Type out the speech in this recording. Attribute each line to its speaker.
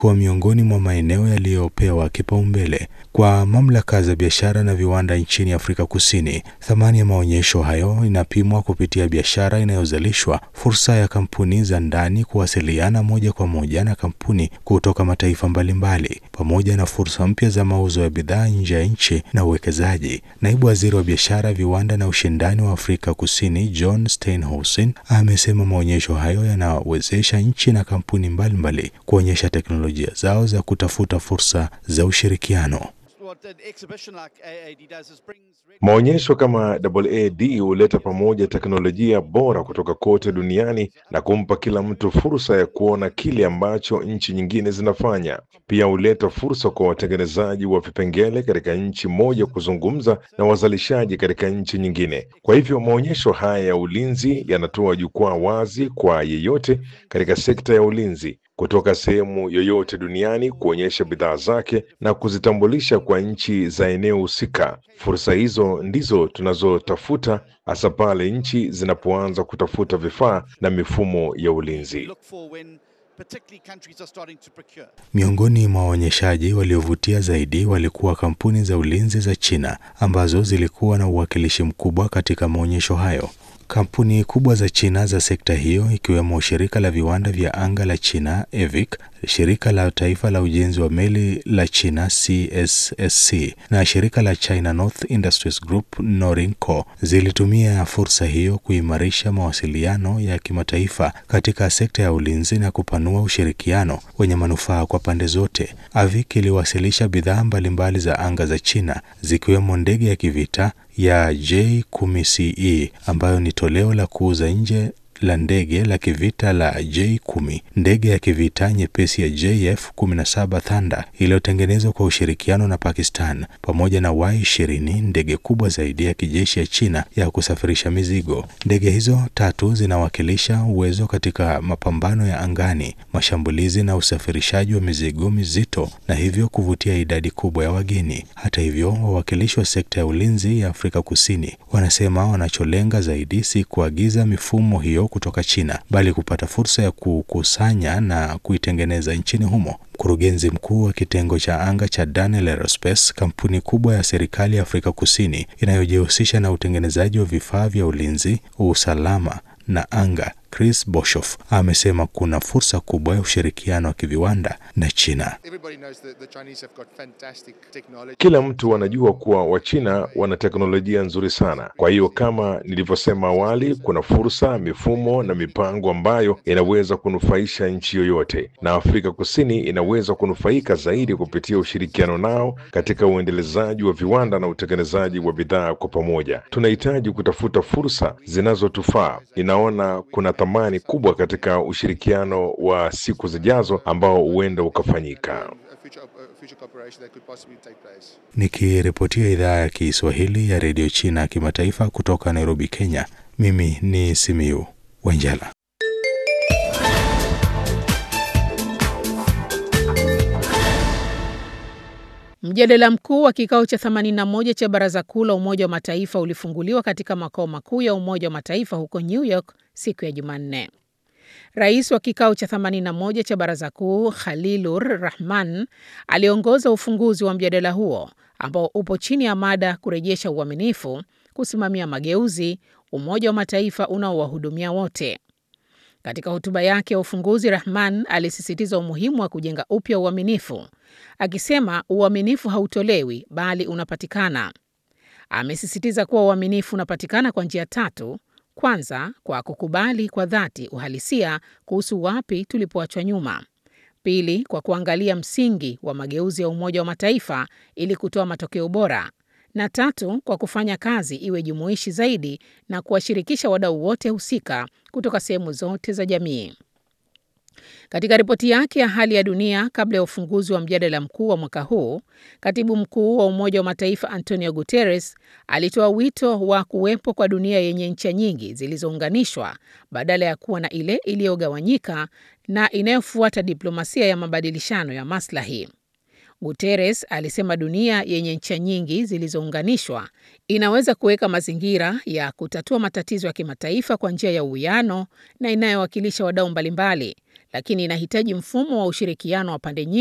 Speaker 1: kwa miongoni mwa maeneo yaliyopewa kipaumbele. Kwa mamlaka za biashara na viwanda nchini Afrika Kusini, thamani ya maonyesho hayo inapimwa kupitia biashara inayozalishwa, fursa ya kampuni za ndani kuwasiliana moja kwa moja na kampuni kutoka mataifa mbalimbali, pamoja na fursa mpya za mauzo ya bidhaa nje ya nchi na uwekezaji. Naibu Waziri wa Biashara, Viwanda na Ushindani wa Afrika Kusini, John Steenhuisen, amesema maonyesho hayo yanawezesha nchi na kampuni mbalimbali kuonyesha teknolojia zao za kutafuta fursa za ushirikiano.
Speaker 2: Maonyesho kama AAD huleta pamoja teknolojia bora kutoka kote duniani na kumpa kila mtu fursa ya kuona kile ambacho nchi nyingine zinafanya. Pia huleta fursa kwa watengenezaji wa vipengele katika nchi moja kuzungumza na wazalishaji katika nchi nyingine. Kwa hivyo maonyesho haya ya ulinzi yanatoa jukwaa wazi kwa yeyote katika sekta ya ulinzi kutoka sehemu yoyote duniani kuonyesha bidhaa zake na kuzitambulisha kwa nchi za eneo husika. Fursa hizo ndizo tunazotafuta, hasa pale nchi zinapoanza kutafuta vifaa na mifumo ya ulinzi.
Speaker 1: Miongoni mwa waonyeshaji waliovutia zaidi walikuwa kampuni za ulinzi za China ambazo zilikuwa na uwakilishi mkubwa katika maonyesho hayo. Kampuni kubwa za China za sekta hiyo ikiwemo shirika la viwanda vya anga la China EVIC, shirika la taifa la ujenzi wa meli la China CSSC na shirika la China North Industries Group Norinco zilitumia fursa hiyo kuimarisha mawasiliano ya kimataifa katika sekta ya ulinzi na kupanua ushirikiano wenye manufaa kwa pande zote. EVIC iliwasilisha bidhaa mbalimbali za anga za China zikiwemo ndege ya kivita ya J-10CE ambayo ni toleo la kuuza nje la ndege la kivita la J-10, ndege ya kivita nyepesi ya JF-17 Thunder iliyotengenezwa kwa ushirikiano na Pakistan, pamoja na Y-20, ndege kubwa zaidi ya kijeshi ya China ya kusafirisha mizigo. Ndege hizo tatu zinawakilisha uwezo katika mapambano ya angani, mashambulizi na usafirishaji wa mizigo mizito, na hivyo kuvutia idadi kubwa ya wageni. Hata hivyo, wawakilishi wa sekta ya ulinzi ya Afrika Kusini wanasema wanacholenga zaidi si kuagiza mifumo hiyo kutoka China, bali kupata fursa ya kukusanya na kuitengeneza nchini humo. Mkurugenzi mkuu wa kitengo cha anga cha Daniel Aerospace, kampuni kubwa ya serikali ya Afrika Kusini inayojihusisha na utengenezaji wa vifaa vya ulinzi, usalama na anga, Chris Boshoff, amesema kuna fursa kubwa ya ushirikiano wa kiviwanda na China.
Speaker 2: Kila mtu anajua kuwa Wachina wana teknolojia nzuri sana. Kwa hiyo kama nilivyosema awali, kuna fursa, mifumo na mipango ambayo inaweza kunufaisha nchi yoyote, na Afrika Kusini inaweza kunufaika zaidi kupitia ushirikiano nao katika uendelezaji wa viwanda na utengenezaji wa bidhaa kwa pamoja. Tunahitaji kutafuta fursa zinazotufaa. Ninaona kuna thamani kubwa katika ushirikiano wa siku zijazo ambao huenda ukafanyika.
Speaker 1: Nikiripotia idhaa ya Kiswahili ya Radio China Kimataifa kutoka Nairobi, Kenya, mimi ni Simiyu Wanjala.
Speaker 3: Mjadala mkuu wa kikao cha 81 cha Baraza Kuu la Umoja wa Mataifa ulifunguliwa katika makao makuu ya Umoja wa Mataifa huko New York siku ya Jumanne. Rais wa kikao cha 81 cha Baraza Kuu, Khalilur Rahman, aliongoza ufunguzi wa mjadala huo ambao upo chini ya mada kurejesha uaminifu, kusimamia mageuzi, Umoja wa Mataifa unaowahudumia wote. Katika hotuba yake ya ufunguzi, Rahman alisisitiza umuhimu wa kujenga upya uaminifu, akisema uaminifu hautolewi bali unapatikana. Amesisitiza kuwa uaminifu unapatikana kwa njia tatu. Kwanza, kwa kukubali kwa dhati uhalisia kuhusu wapi tulipoachwa nyuma. Pili, kwa kuangalia msingi wa mageuzi ya Umoja wa Mataifa ili kutoa matokeo bora. Na tatu, kwa kufanya kazi iwe jumuishi zaidi na kuwashirikisha wadau wote husika kutoka sehemu zote za jamii. Katika ripoti yake ya hali ya dunia kabla ya ufunguzi wa mjadala mkuu wa mwaka huu, Katibu Mkuu wa Umoja wa Mataifa Antonio Guterres alitoa wito wa kuwepo kwa dunia yenye ncha nyingi zilizounganishwa badala ya kuwa na ile iliyogawanyika na inayofuata diplomasia ya mabadilishano ya maslahi. Guterres alisema dunia yenye ncha nyingi zilizounganishwa inaweza kuweka mazingira ya kutatua matatizo ya kimataifa kwa njia ya uwiano na inayowakilisha wadau mbalimbali, lakini inahitaji mfumo wa ushirikiano wa pande nyingi